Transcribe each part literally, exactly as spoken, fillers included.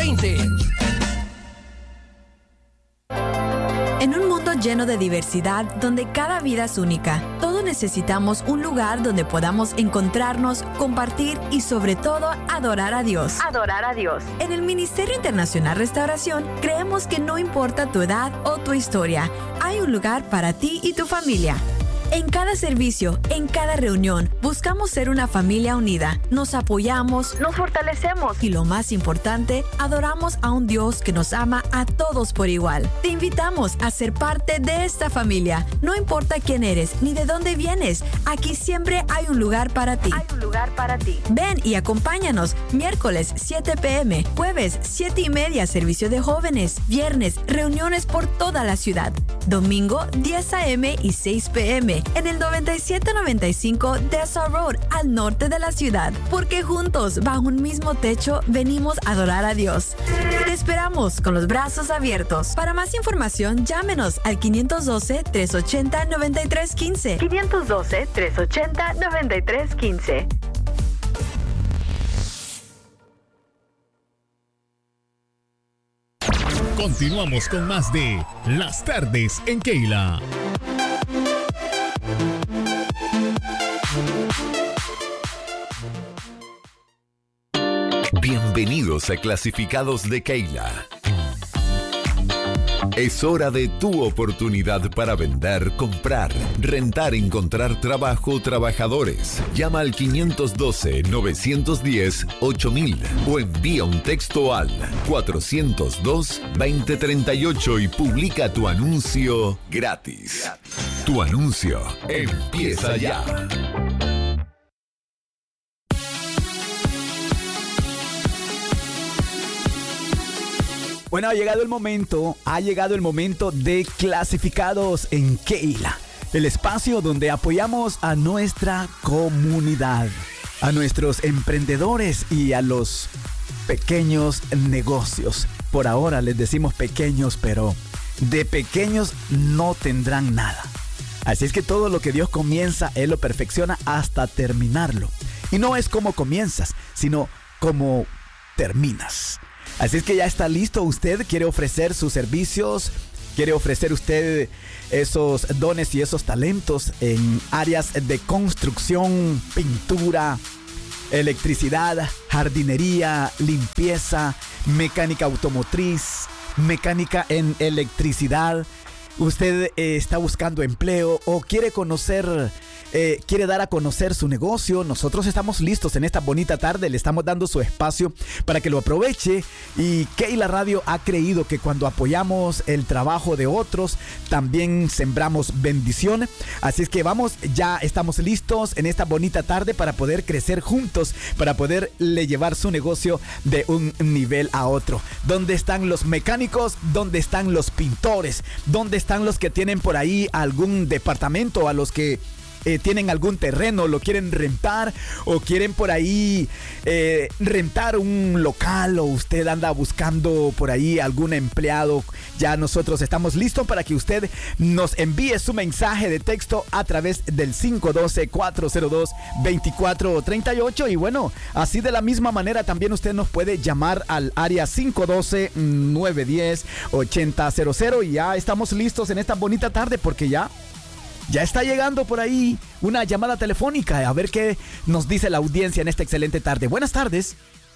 veinte. En un mundo lleno de diversidad, donde cada vida es única, todos necesitamos un lugar donde podamos encontrarnos, compartir y sobre todo adorar a Dios. Adorar a Dios. En el Ministerio Internacional Restauración creemos que no importa tu edad o tu historia, hay un lugar para ti y tu familia. En cada servicio, en cada reunión, buscamos ser una familia unida. Nos apoyamos, nos fortalecemos y lo más importante, adoramos a un Dios que nos ama a todos por igual. Te invitamos a ser parte de esta familia. No importa quién eres ni de dónde vienes, aquí siempre hay un lugar para ti. Hay un lugar para ti. Ven y acompáñanos miércoles siete p.m., jueves siete y media servicio de jóvenes, viernes reuniones por toda la ciudad, domingo diez a.m. y seis p.m. en el noventa y siete noventa y cinco Dessau Road, al norte de la ciudad. Porque juntos, bajo un mismo techo, venimos a adorar a Dios. Te esperamos con los brazos abiertos. Para más información, llámenos al quinientos doce, trescientos ochenta, noventa y tres quince. quinientos doce, trescientos ochenta, noventa y tres quince. Continuamos con más de Las Tardes en Keila. Bienvenidos a Clasificados de Keila. Es hora de tu oportunidad para vender, comprar, rentar, encontrar trabajo o trabajadores. Llama al quinientos doce, novecientos diez, ocho mil o envía un texto al cuatrocientos dos, veinte treinta y ocho y publica tu anuncio gratis. Tu anuncio empieza ya. Bueno, ha llegado el momento, ha llegado el momento de Clasificados en Keila, el espacio donde apoyamos a nuestra comunidad, a nuestros emprendedores y a los pequeños negocios. Por ahora les decimos pequeños, pero de pequeños no tendrán nada. Así es que todo lo que Dios comienza, Él lo perfecciona hasta terminarlo. Y no es como comienzas, sino como terminas. Así es que ya está listo. Usted quiere ofrecer sus servicios, quiere ofrecer usted esos dones y esos talentos en áreas de construcción, pintura, electricidad, jardinería, limpieza, mecánica automotriz, mecánica en electricidad. Usted eh, está buscando empleo o quiere conocer... Eh, quiere dar a conocer su negocio. Nosotros estamos listos en esta bonita tarde. Le estamos dando su espacio para que lo aproveche. Y Keila Radio ha creído que cuando apoyamos el trabajo de otros, también sembramos bendición. Así es que vamos, ya estamos listos en esta bonita tarde para poder crecer juntos, para poderle llevar su negocio de un nivel a otro. ¿Dónde están los mecánicos? ¿Dónde están los pintores? ¿Dónde están los que tienen por ahí algún departamento, a los que Eh, tienen algún terreno, lo quieren rentar o quieren por ahí eh, rentar un local, o usted anda buscando por ahí algún empleado? Ya nosotros estamos listos para que usted nos envíe su mensaje de texto a través del cinco uno dos, cuatro cero dos, dos cuatro tres ocho. Y bueno, así de la misma manera también usted nos puede llamar al área cinco uno dos, nueve uno cero, ocho cero cero. Y ya estamos listos en esta bonita tarde, porque ya Ya está llegando por ahí una llamada telefónica. A ver qué nos dice la audiencia en esta excelente tarde. Buenas tardes.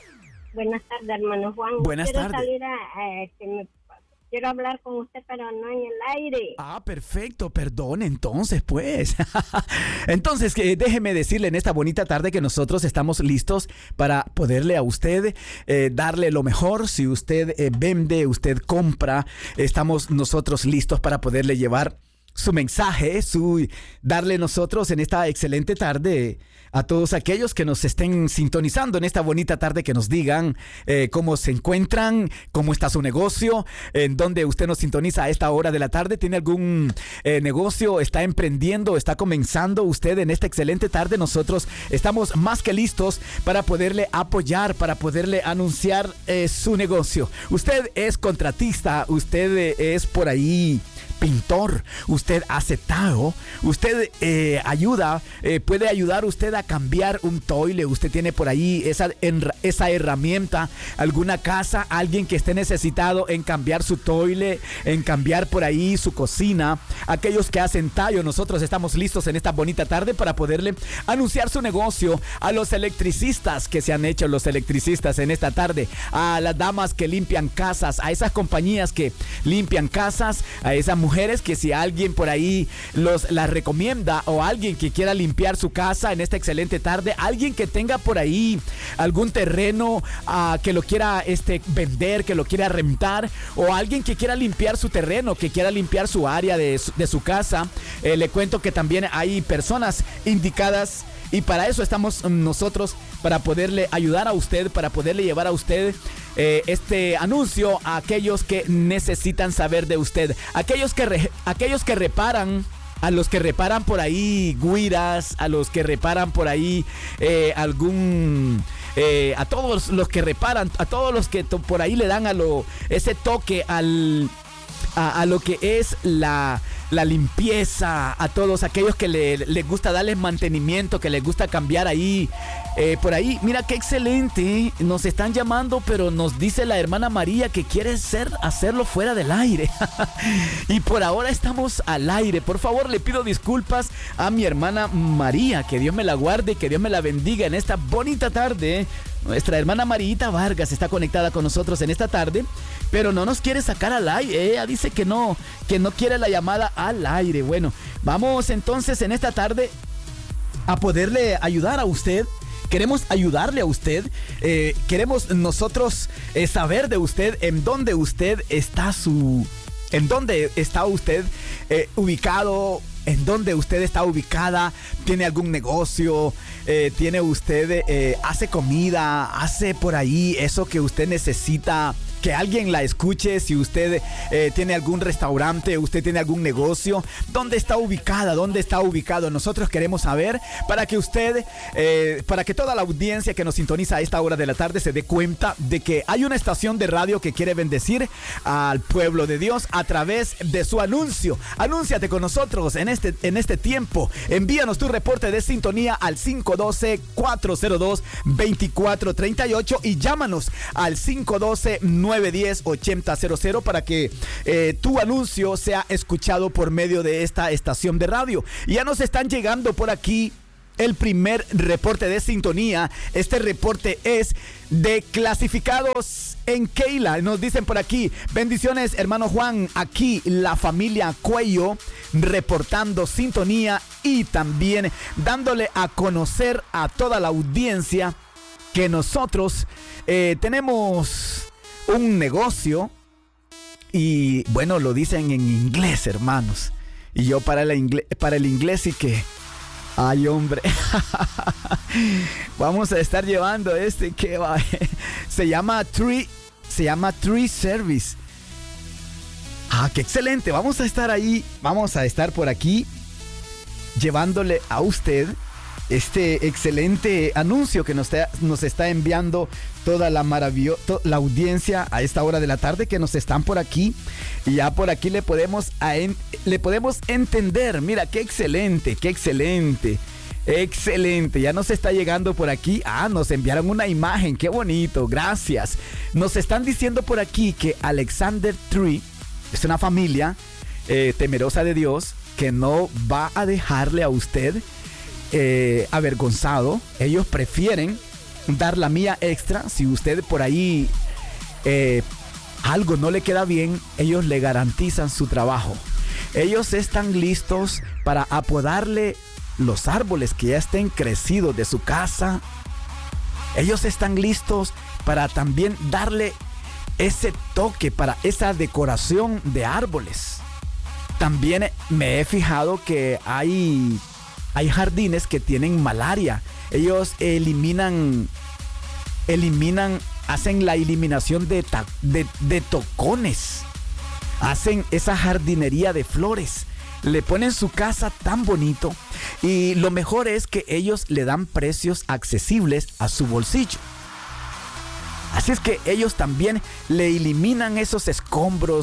Buenas tardes, hermano Juan. Buenas quiero tardes. Salir a, a, que me, quiero hablar con usted, pero no en el aire. Ah, perfecto. Perdón, entonces, pues. Entonces, que déjeme decirle en esta bonita tarde que nosotros estamos listos para poderle a usted eh, darle lo mejor. Si usted eh, vende, usted compra, estamos nosotros listos para poderle llevar su mensaje, su darle nosotros en esta excelente tarde a todos aquellos que nos estén sintonizando en esta bonita tarde, que nos digan eh, cómo se encuentran, cómo está su negocio, en dónde usted nos sintoniza a esta hora de la tarde. ¿Tiene algún eh, negocio? ¿Está emprendiendo? ¿Está comenzando usted en esta excelente tarde? Nosotros estamos más que listos para poderle apoyar, para poderle anunciar eh, su negocio. Usted es contratista, usted eh, es por ahí pintor, usted hace tao, usted eh, ayuda, eh, puede ayudar usted a cambiar un toile, usted tiene por ahí esa, en, esa herramienta, alguna casa, alguien que esté necesitado en cambiar su toile, en cambiar por ahí su cocina, aquellos que hacen tallo, nosotros estamos listos en esta bonita tarde para poderle anunciar su negocio a los electricistas que se han hecho los electricistas en esta tarde, a las damas que limpian casas, a esas compañías que limpian casas, a esas mujeres que si alguien por ahí los las recomienda o alguien que quiera limpiar su casa en esta excelente tarde, alguien que tenga por ahí algún terreno uh, que lo quiera este, vender, que lo quiera rentar, o alguien que quiera limpiar su terreno, que quiera limpiar su área de su, de su casa, eh, le cuento que también hay personas indicadas. Y para eso estamos nosotros, para poderle ayudar a usted, para poderle llevar a usted eh, este anuncio a aquellos que necesitan saber de usted. Aquellos que, re, aquellos que reparan, a los que reparan por ahí guiras, a los que reparan por ahí eh, algún... Eh, a todos los que reparan, a todos los que to, por ahí le dan a lo, ese toque al... A, a lo que es la, la limpieza, a todos aquellos que le, les gusta darles mantenimiento, que les gusta cambiar ahí, eh, por ahí. Mira qué excelente, nos están llamando, pero nos dice la hermana María que quiere ser, hacerlo fuera del aire. Y por ahora estamos al aire. Por favor, le pido disculpas a mi hermana María, que Dios me la guarde, que Dios me la bendiga en esta bonita tarde. Nuestra hermana Marita Vargas está conectada con nosotros en esta tarde, pero no nos quiere sacar al aire. Ella dice que no, que no quiere la llamada al aire. Bueno, vamos entonces en esta tarde a poderle ayudar a usted. Queremos ayudarle a usted. Eh, queremos nosotros eh, saber de usted en dónde usted está su... En dónde está usted eh, ubicado. En dónde usted está ubicada, tiene algún negocio, eh, tiene usted, eh, hace comida, hace por ahí eso que usted necesita, que alguien la escuche. Si usted eh, tiene algún restaurante, usted tiene algún negocio, ¿dónde está ubicada? ¿Dónde está ubicado? Nosotros queremos saber para que usted, eh, para que toda la audiencia que nos sintoniza a esta hora de la tarde se dé cuenta de que hay una estación de radio que quiere bendecir al pueblo de Dios a través de su anuncio. Anúnciate con nosotros en este, en este tiempo. Envíanos tu reporte de sintonía al cinco uno dos, cuatro cero dos, dos cuatro tres ocho y llámanos al cinco uno dos, nueve uno cero, ocho cero cero cero para que eh, tu anuncio sea escuchado por medio de esta estación de radio. Ya nos están llegando por aquí el primer reporte de sintonía. Este reporte es de clasificados en Keila. Nos dicen por aquí: bendiciones, hermano Juan. Aquí la familia Cuello reportando sintonía y también dándole a conocer a toda la audiencia que nosotros eh, tenemos un negocio. Y bueno, lo dicen en inglés, hermanos. Y yo para el inglés, para el inglés y que... Ay, hombre. Vamos a estar llevando este que va. Se llama Tree. Se llama Tree Service. Ah, qué excelente. Vamos a estar ahí. Vamos a estar por aquí llevándole a usted este excelente anuncio que nos está, nos está enviando toda la maravillosa la audiencia a esta hora de la tarde que nos están por aquí. Y ya por aquí le podemos, a en, le podemos entender. Mira, qué excelente, qué excelente. Excelente, ya nos está llegando por aquí. Ah, nos enviaron una imagen, qué bonito, gracias. Nos están diciendo por aquí que Alexander Tree es una familia eh, temerosa de Dios que no va a dejarle a usted eh, avergonzado. Ellos prefieren dar la mía extra. Si usted por ahí eh, algo no le queda bien, ellos le garantizan su trabajo. Ellos están listos para apodarle los árboles que ya estén crecidos de su casa. Ellos están listos para también darle ese toque, para esa decoración de árboles. También me he fijado que hay, hay jardines que tienen malaria. Ellos eliminan, eliminan, hacen la eliminación de, ta, de, de tocones. Hacen esa jardinería de flores. Le ponen su casa tan bonito. Y lo mejor es que ellos le dan precios accesibles a su bolsillo. Así es que ellos también le eliminan esos escombros,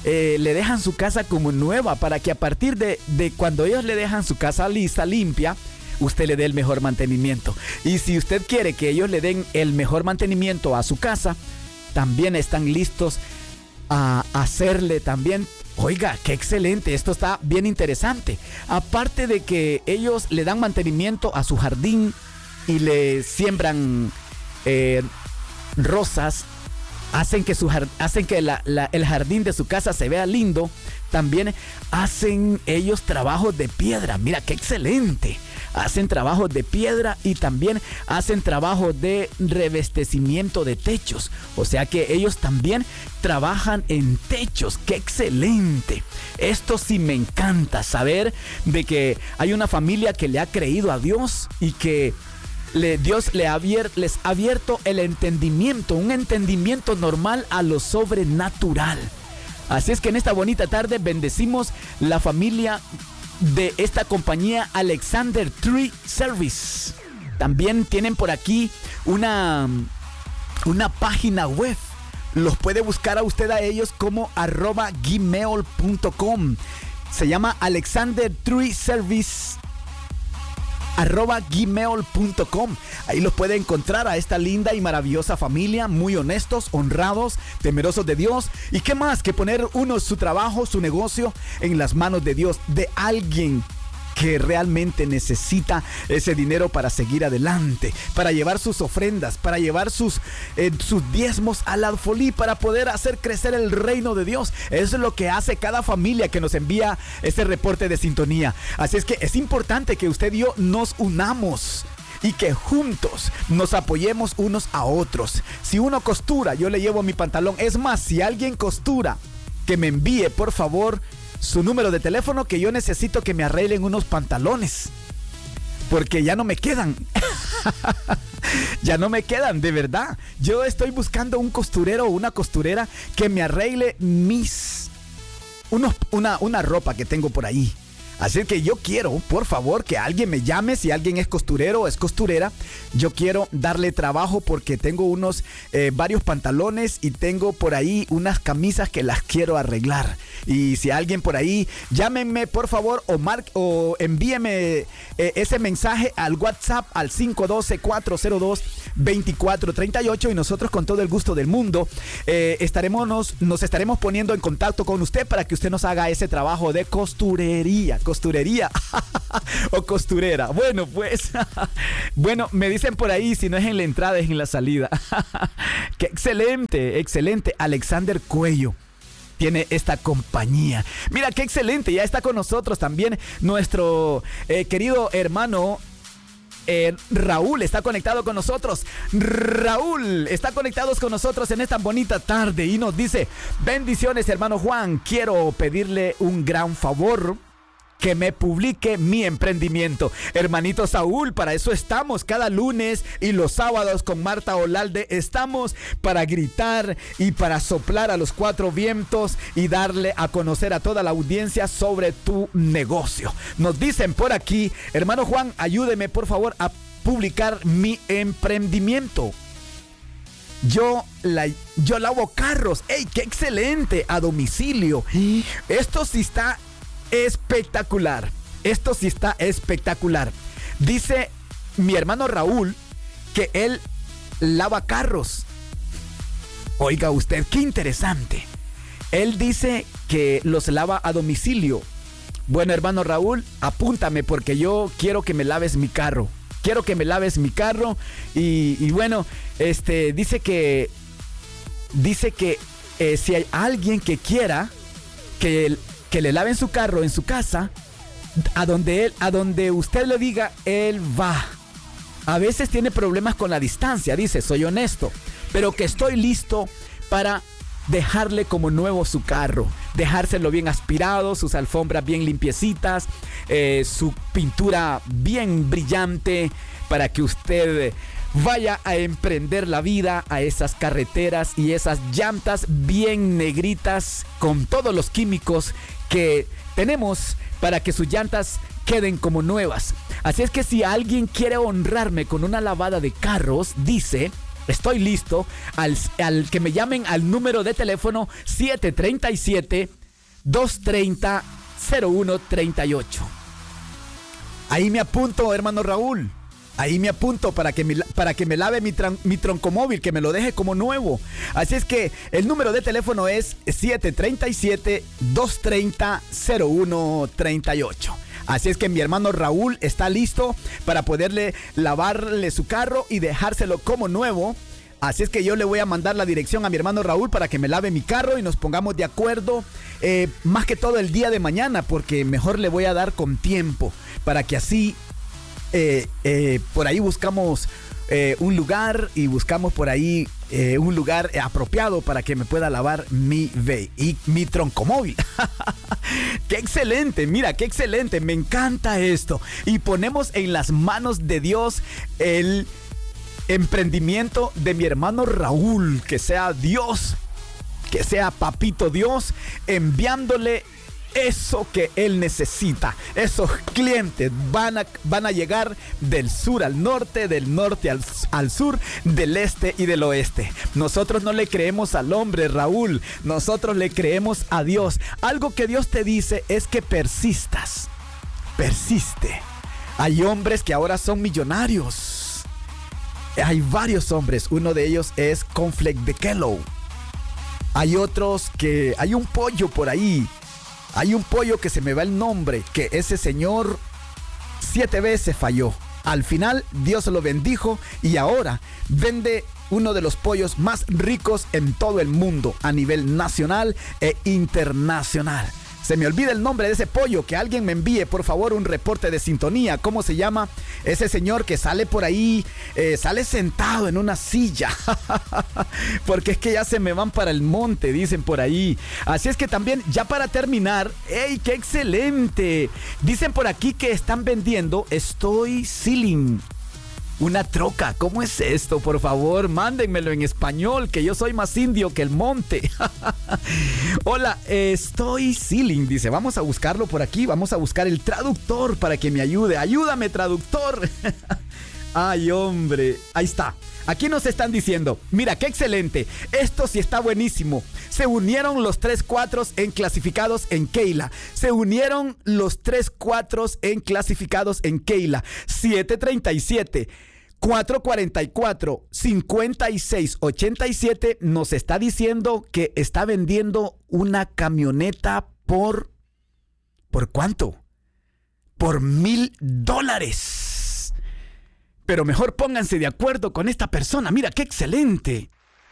eh, le dejan su casa como nueva para que a partir de, de cuando ellos le dejan su casa lista, limpia, usted le dé el mejor mantenimiento. Y si usted quiere que ellos le den el mejor mantenimiento a su casa, también están listos a hacerle también. Oiga, qué excelente, esto está bien interesante. Aparte de que ellos le dan mantenimiento a su jardín y le siembran eh, rosas, hacen que, su, hacen que la, la, el jardín de su casa se vea lindo, también hacen ellos trabajos de piedra. Mira, qué excelente. Hacen trabajos de piedra y también hacen trabajo de revestecimiento de techos. O sea que ellos también trabajan en techos. ¡Qué excelente! Esto sí me encanta, saber de que hay una familia que le ha creído a Dios y que le, Dios le abier, les ha abierto el entendimiento, un entendimiento normal a lo sobrenatural. Así es que en esta bonita tarde bendecimos la familia de esta compañía Alexander Tree Service. También tienen por aquí una, una página web. Los puede buscar a usted a ellos como arroba gmail punto com. Se llama Alexander Tree Service arroba gmail punto com. Ahí los puede encontrar a esta linda y maravillosa familia, muy honestos, honrados, temerosos de Dios. Y qué más que poner uno su trabajo, su negocio en las manos de Dios, de alguien que realmente necesita ese dinero para seguir adelante, para llevar sus ofrendas, para llevar sus, eh, sus diezmos al alfolí, para poder hacer crecer el reino de Dios. Eso es lo que hace cada familia que nos envía este reporte de sintonía. Así es que es importante que usted y yo nos unamos y que juntos nos apoyemos unos a otros. Si uno costura, yo le llevo mi pantalón. Es más, si alguien costura, que me envíe por favor su número de teléfono, que yo necesito que me arreglen unos pantalones, porque ya no me quedan. Ya no me quedan, de verdad. Yo estoy buscando un costurero o una costurera que me arregle mis unos, una, una ropa que tengo por ahí. Así que yo quiero, por favor, que alguien me llame. Si alguien es costurero o es costurera, yo quiero darle trabajo porque tengo unos eh, varios pantalones y tengo por ahí unas camisas que las quiero arreglar. Y si alguien por ahí, llámenme por favor o, mar, o envíeme eh, ese mensaje al WhatsApp al cinco uno dos, cuatro cero dos, dos cuatro tres ocho y nosotros con todo el gusto del mundo eh, estaremos, nos, nos estaremos poniendo en contacto con usted para que usted nos haga ese trabajo de costurería. Costurería o costurera. Bueno, pues, bueno, me dicen por ahí, si no es en la entrada, es en la salida. Qué excelente, excelente. Alexander Cuello tiene esta compañía. Mira, qué excelente. Ya está con nosotros también nuestro eh, querido hermano Eh, Raúl está conectado con nosotros. Raúl está conectado con nosotros en esta bonita tarde y nos dice: bendiciones, hermano Juan, quiero pedirle un gran favor, que me publique mi emprendimiento. Hermanito Saúl, para eso estamos cada lunes y los sábados con Marta Olalde. Estamos para gritar y para soplar a los cuatro vientos y darle a conocer a toda la audiencia sobre tu negocio. Nos dicen por aquí: hermano Juan, ayúdeme por favor a publicar mi emprendimiento. Yo, la, yo lavo carros. ¡Ey, qué excelente! A domicilio. Esto sí está espectacular. Esto sí está espectacular. Dice mi hermano Raúl que él lava carros. Oiga usted, qué interesante. Él dice que los lava a domicilio. Bueno, hermano Raúl, apúntame porque yo quiero que me laves mi carro. Quiero que me laves mi carro. Y, y bueno, este dice que dice que eh, si hay alguien que quiera que el que le laven su carro en su casa, a donde él, a donde usted le diga, él va. A veces tiene problemas con la distancia, dice, soy honesto, pero que estoy listo para dejarle como nuevo su carro, dejárselo bien aspirado, sus alfombras bien limpiecitas, eh, su pintura bien brillante, para que usted vaya a emprender la vida a esas carreteras y esas llantas bien negritas con todos los químicos que tenemos para que sus llantas queden como nuevas. Así es que si alguien quiere honrarme con una lavada de carros, dice, Estoy listo al, al que me llamen al número de teléfono siete tres siete, dos tres cero, cero uno tres ocho. Ahí me apunto, hermano Raúl. Ahí me apunto para que me, para que me lave mi, tran, mi troncomóvil, que me lo deje como nuevo. Así es que el número de teléfono es siete tres siete, dos tres cero, cero uno tres ocho. Así es que mi hermano Raúl está listo para poderle lavarle su carro y dejárselo como nuevo. Así es que yo le voy a mandar la dirección a mi hermano Raúl para que me lave mi carro y nos pongamos de acuerdo, eh, más que todo el día de mañana, porque mejor le voy a dar con tiempo para que así eh, eh, por ahí buscamos eh, un lugar y buscamos por ahí eh, un lugar apropiado para que me pueda lavar mi ve y mi troncomóvil. ¡Qué excelente! Mira, qué excelente. Me encanta esto. Y ponemos en las manos de Dios el emprendimiento de mi hermano Raúl. Que sea Dios, que sea Papito Dios enviándole eso que él necesita. Esos clientes van a, van a llegar del sur al norte, del norte al, al sur, del este y del oeste. Nosotros no le creemos al hombre, Raúl. Nosotros le creemos a Dios. Algo que Dios te dice es que persistas. Persiste. Hay hombres que ahora son millonarios. Hay varios hombres. Uno de ellos es Cornflake de Kellogg. Hay otros que... Hay un pollo por ahí. Hay un pollo que se me va el nombre, que ese señor siete veces falló. Al final Dios lo bendijo y ahora vende uno de los pollos más ricos en todo el mundo a nivel nacional e internacional. Se me olvida el nombre de ese pollo. Que alguien me envíe, por favor, un reporte de sintonía. ¿Cómo se llama ese señor que sale por ahí? Eh, sale sentado en una silla. Porque es que ya se me van para el monte, dicen por ahí. Así es que también, ya para terminar, ¡ey, qué excelente! Dicen por aquí que están vendiendo Estoy Ceiling. Una troca. ¿Cómo es esto? Por favor, mándenmelo en español, que yo soy más indio que el monte. Hola, Estoy Ceiling. Dice, vamos a buscarlo por aquí. Vamos a buscar el traductor para que me ayude. Ayúdame, traductor. Ay, hombre. Ahí está. Aquí nos están diciendo, mira, qué excelente. Esto sí está buenísimo. Se unieron los tres cuatros en clasificados en Keila. Se unieron los tres cuatros en clasificados en Keila. siete tres siete, cuatro cuatro cuatro, cinco seis ocho siete nos está diciendo que está vendiendo una camioneta por... ¿Por cuánto? Por mil dólares. Pero mejor pónganse de acuerdo con esta persona. Mira, qué excelente.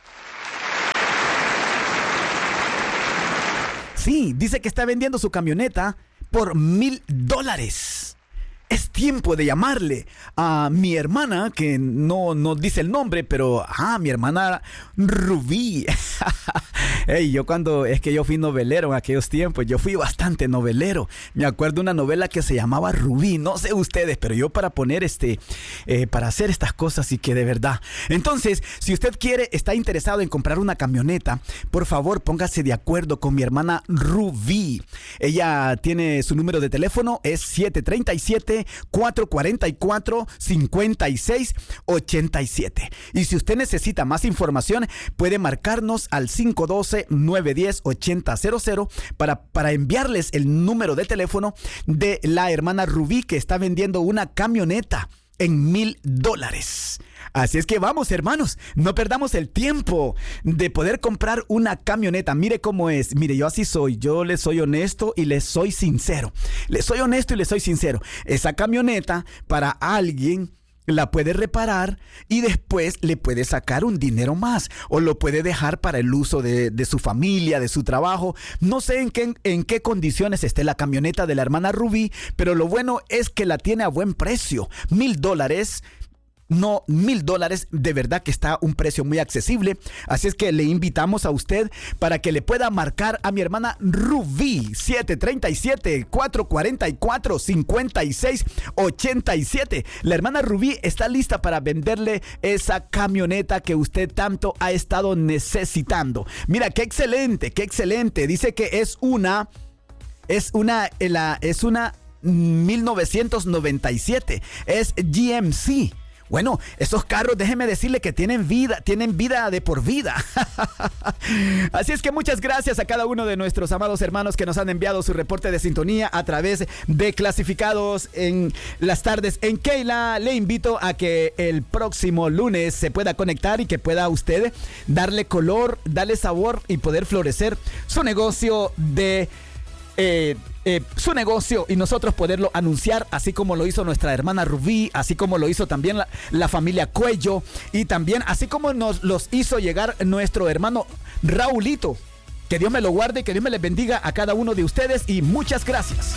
Sí, dice que está vendiendo su camioneta por mil dólares. Es tiempo de llamarle a mi hermana, que no, no dice el nombre, pero ah, mi hermana Rubí. Hey, yo cuando, es que yo fui novelero en aquellos tiempos, yo fui bastante novelero. Me acuerdo de una novela que se llamaba Rubí, no sé ustedes, pero yo para poner este, eh, para hacer estas cosas y que de verdad. Entonces, si usted quiere, está interesado en comprar una camioneta, por favor, póngase de acuerdo con mi hermana Rubí. Ella tiene su número de teléfono, es siete tres siete, cuatro cuatro cuatro, cinco seis ocho siete. Y si usted necesita más información, puede marcarnos al cinco uno dos, nueve uno cero, ocho cero cero para, para enviarles el número de teléfono de la hermana Rubí, que está vendiendo una camioneta en mil dólares. Así es que vamos, hermanos, no perdamos el tiempo de poder comprar una camioneta. Mire cómo es, mire, yo así soy, yo le soy honesto y le soy sincero. Le soy honesto y le soy sincero. Esa camioneta para alguien la puede reparar y después le puede sacar un dinero más, o lo puede dejar para el uso de, de su familia, de su trabajo. No sé en qué, en qué condiciones esté la camioneta de la hermana Rubí, pero lo bueno es que la tiene a buen precio. Mil dólares. No, mil dólares, de verdad que está un precio muy accesible. Así es que le invitamos a usted para que le pueda marcar a mi hermana Rubí. siete tres siete, cuatro cuatro cuatro, cinco seis ocho siete. La hermana Rubí está lista para venderle esa camioneta que usted tanto ha estado necesitando. Mira, qué excelente, qué excelente. Dice que es una, es una, la, es una mil novecientos noventa y siete. Es G M C. Bueno, esos carros, déjeme decirle que tienen vida, tienen vida de por vida. Así es que muchas gracias a cada uno de nuestros amados hermanos que nos han enviado su reporte de sintonía a través de Clasificados en las tardes en Keila. Le invito a que el próximo lunes se pueda conectar y que pueda usted darle color, darle sabor y poder florecer su negocio de... Eh, eh, su negocio y nosotros poderlo anunciar, así como lo hizo nuestra hermana Rubí, así como lo hizo también la, la familia Cuello, y también así como nos los hizo llegar nuestro hermano Raulito. Que Dios me lo guarde y que Dios me les bendiga a cada uno de ustedes y muchas gracias.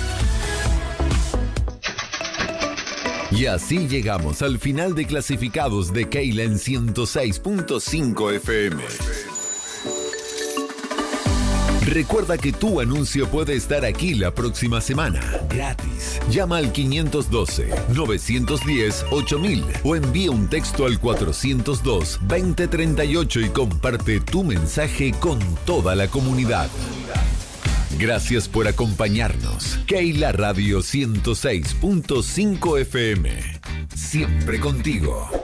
Y así llegamos al final de Clasificados de Keila en ciento seis punto cinco F M. Recuerda que tu anuncio puede estar aquí la próxima semana, gratis. Llama al quinientos doce, novecientos diez, ocho mil o envía un texto al cuatrocientos dos, veinte treinta y ocho y comparte tu mensaje con toda la comunidad. Gracias por acompañarnos. Keila Radio ciento seis punto cinco F M. Siempre contigo.